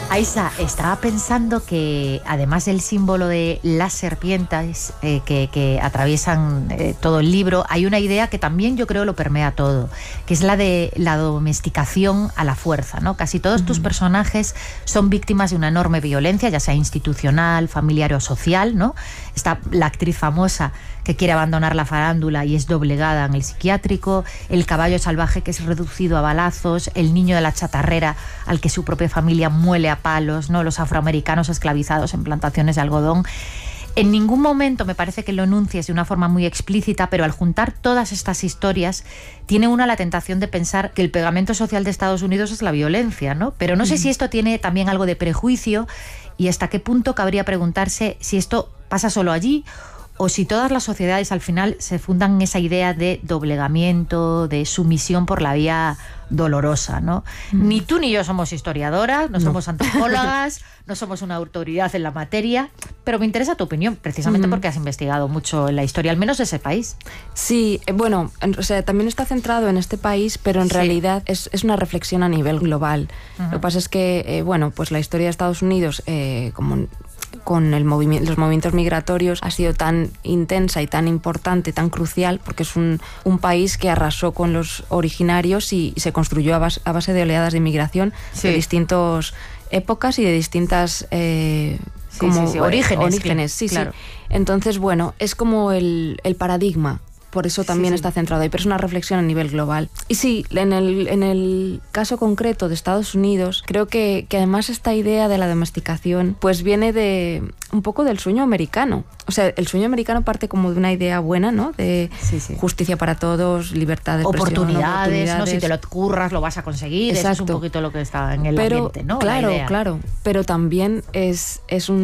Aisha, estaba pensando que además del símbolo de las serpientes que atraviesan todo el libro, hay una idea que también yo creo lo permea todo, que es la de la domesticación a la fuerza, ¿no? Casi todos tus personajes son víctimas de una enorme violencia, ya sea institucional, familiar o social, ¿no? Está la actriz famosa que quiere abandonar la farándula y es doblegada en el psiquiátrico, el caballo salvaje que es reducido a balazos, el niño de la chatarrera al que su propia familia muele a palos, ¿no? Los afroamericanos esclavizados en plantaciones de algodón. En ningún momento me parece que lo enuncies de una forma muy explícita, pero al juntar todas estas historias tiene una la tentación de pensar que el pegamento social de Estados Unidos es la violencia, ¿no? Pero no sé si esto tiene también algo de prejuicio y hasta qué punto cabría preguntarse si esto pasa solo allí o si todas las sociedades al final se fundan en esa idea de doblegamiento, de sumisión por la vía dolorosa, ¿no? Ni tú ni yo somos historiadoras, no somos antropólogas, no somos una autoridad en la materia, pero me interesa tu opinión, precisamente porque has investigado mucho en la historia, al menos de ese país. Sí, bueno, o sea, también está centrado en este país, pero en realidad es una reflexión a nivel global. Lo que pasa es que, bueno, pues la historia de Estados Unidos, como con los movimientos migratorios, ha sido tan intensa y tan importante, tan crucial, porque es un país que arrasó con los originarios y se construyó a base de oleadas de inmigración de distintas épocas y de distintas orígenes. Sí, claro. Sí. Entonces, bueno, es como el paradigma. Por eso también está centrado ahí, pero es una reflexión a nivel global. Y sí, en el caso concreto de Estados Unidos, creo que además esta idea de la domesticación pues viene de un poco del sueño americano. O sea, el sueño americano parte como de una idea buena, ¿no? De justicia para todos, libertad de expresión, oportunidades, ¿no? Si te lo curras lo vas a conseguir. Exacto. Eso es un poquito lo que está en el ambiente, ¿no? Claro. Pero también es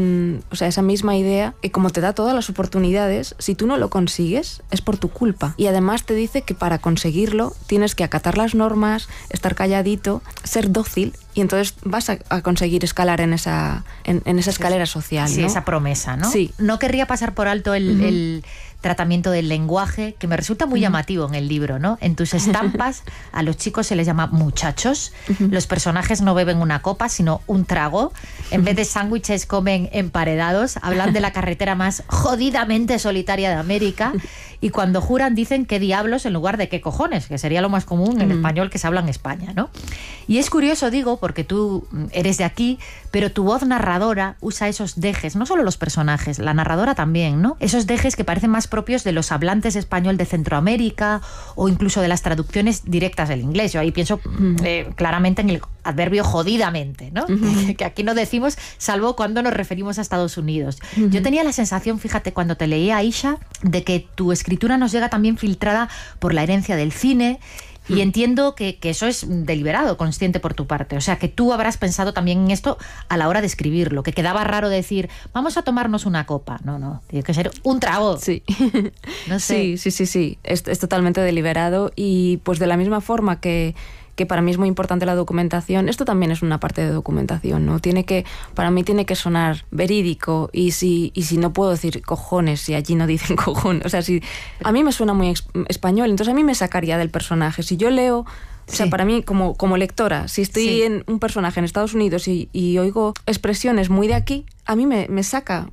esa misma idea que como te da todas las oportunidades, si tú no lo consigues, es por tu culpa. Y además te dice que para conseguirlo tienes que acatar las normas, estar calladito, ser dócil, y entonces vas a conseguir escalar en esa escalera social, ¿no? Sí, esa promesa, ¿no? Sí. No querría pasar por alto el tratamiento del lenguaje, que me resulta muy llamativo en el libro, ¿no? En tus estampas a los chicos se les llama muchachos, los personajes no beben una copa, sino un trago, en vez de sándwiches comen emparedados, hablan de la carretera más jodidamente solitaria de América, y cuando juran dicen qué diablos en lugar de qué cojones, que sería lo más común en español que se habla en España, ¿no? Y es curioso, digo, porque tú eres de aquí, pero tu voz narradora usa esos dejes, no solo los personajes, la narradora también, ¿no? Esos dejes que parecen más propios de los hablantes español de Centroamérica o incluso de las traducciones directas del inglés. Yo ahí pienso claramente en el adverbio jodidamente, ¿no? Que aquí no decimos, salvo cuando nos referimos a Estados Unidos. Yo tenía la sensación, fíjate, cuando te leía, Aisha, de que tu escritura nos llega también filtrada por la herencia del cine. Y entiendo que eso es deliberado, consciente por tu parte. O sea, que tú habrás pensado también en esto a la hora de escribirlo, que quedaba raro decir, vamos a tomarnos una copa. No, tiene que ser un trago. Sí. No sé. Sí. Es totalmente deliberado y pues de la misma forma que para mí es muy importante la documentación, esto también es una parte de documentación, ¿no? Para mí tiene que sonar verídico y si no puedo decir cojones, si allí no dicen cojones, o sea, si a mí me suena muy español, entonces a mí me sacaría del personaje. Si yo leo, o sea, para mí como lectora, si estoy en un personaje en Estados Unidos y oigo expresiones muy de aquí, a mí me saca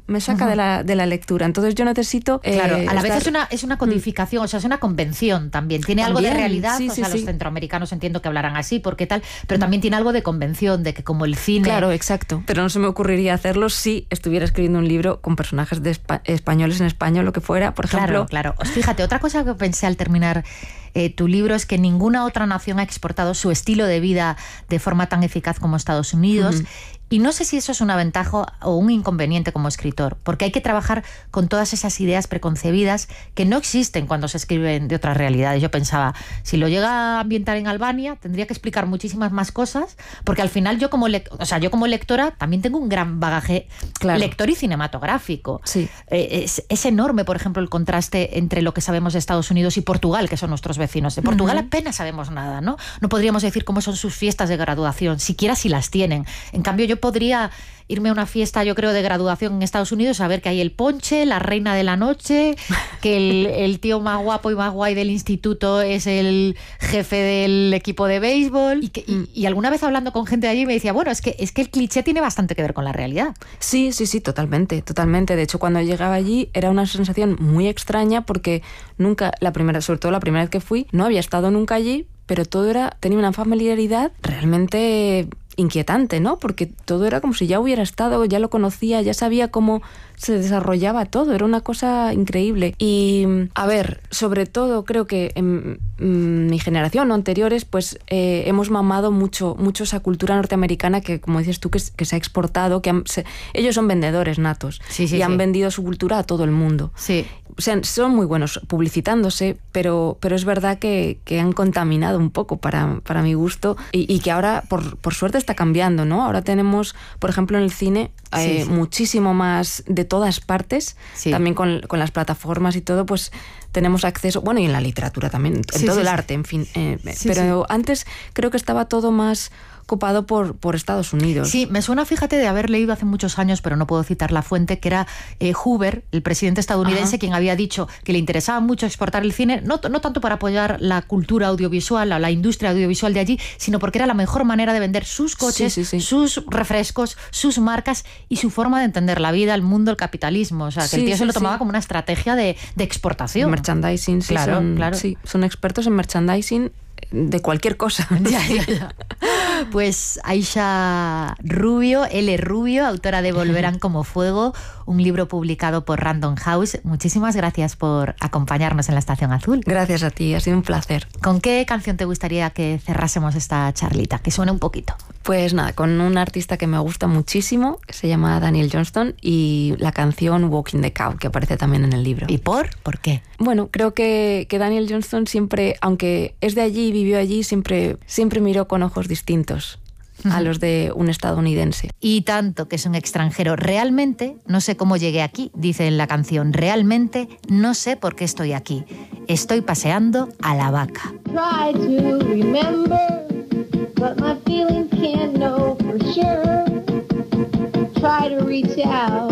de la lectura. Entonces yo necesito... Claro, a la vez es una codificación, o sea, es una convención también. Tiene algo de realidad, o sea, los centroamericanos entiendo que hablarán así, porque tal, pero también tiene algo de convención, de que como el cine... Claro, exacto. Pero no se me ocurriría hacerlo si estuviera escribiendo un libro con personajes españoles en España o lo que fuera, por ejemplo. Claro. Fíjate, otra cosa que pensé al terminar tu libro es que ninguna otra nación ha exportado su estilo de vida de forma tan eficaz como Estados Unidos. Y no sé si eso es una ventaja o un inconveniente como escritor, porque hay que trabajar con todas esas ideas preconcebidas que no existen cuando se escriben de otras realidades. Yo pensaba, si lo llega a ambientar en Albania, tendría que explicar muchísimas más cosas, porque al final yo como lectora también tengo un gran bagaje lector y cinematográfico. Sí. Es enorme, por ejemplo, el contraste entre lo que sabemos de Estados Unidos y Portugal, que son nuestros vecinos. De Portugal apenas sabemos nada, ¿no? No podríamos decir cómo son sus fiestas de graduación, siquiera si las tienen. En cambio, yo podría irme a una fiesta, yo creo, de graduación en Estados Unidos, a ver que hay el ponche, la reina de la noche, que el tío más guapo y más guay del instituto es el jefe del equipo de béisbol. Y alguna vez hablando con gente de allí me decía, bueno, es que el cliché tiene bastante que ver con la realidad. Sí, totalmente. De hecho, cuando llegaba allí era una sensación muy extraña porque nunca, sobre todo la primera vez que fui, no había estado nunca allí, pero tenía una familiaridad realmente inquietante, ¿no? Porque todo era como si ya hubiera estado, ya lo conocía, ya sabía cómo se desarrollaba todo, era una cosa increíble. Y, a ver, sobre todo creo que en mi generación o anteriores, pues hemos mamado mucho esa cultura norteamericana que, como dices tú, que se ha exportado, ellos son vendedores natos y han vendido su cultura a todo el mundo. Sí. O sea, son muy buenos publicitándose, pero es verdad que han contaminado un poco para mi gusto y que ahora, por suerte, está cambiando, ¿no? Ahora tenemos, por ejemplo, en el cine muchísimo más de todas partes, también con las plataformas y todo, pues tenemos acceso, bueno, y en la literatura también, en todo el arte, en fin. Pero antes creo que estaba todo más copado por Estados Unidos. Sí, me suena, fíjate, de haber leído hace muchos años, pero no puedo citar la fuente, que era Hoover, el presidente estadounidense, quien había dicho que le interesaba mucho exportar el cine, no tanto para apoyar la cultura audiovisual o la industria audiovisual de allí, sino porque era la mejor manera de vender sus coches, sus refrescos, sus marcas y su forma de entender la vida, el mundo, el capitalismo. O sea, que el tío se lo tomaba como una estrategia de exportación. Merchandising, claro. Sí, son expertos en merchandising de cualquier cosa. Ya. Pues Aisha Rubio, L. Rubio, autora de Volverán como fuego, un libro publicado por Random House. Muchísimas gracias por acompañarnos en la Estación Azul. Gracias a ti, ha sido un placer. ¿Con qué canción te gustaría que cerrásemos esta charlita? Que suene un poquito. Pues nada, con un artista que me gusta muchísimo, que se llama Daniel Johnston, y la canción Walking the Cow, que aparece también en el libro. ¿Y por qué? Bueno, creo que Daniel Johnston siempre, aunque es de allí y vivió allí, siempre miró con ojos distintos a los de un estadounidense. Y tanto que es un extranjero. Realmente no sé cómo llegué aquí, dice en la canción. Realmente no sé por qué estoy aquí. Estoy paseando a la vaca. Try to remember, but my feelings can't know for sure. Try to reach out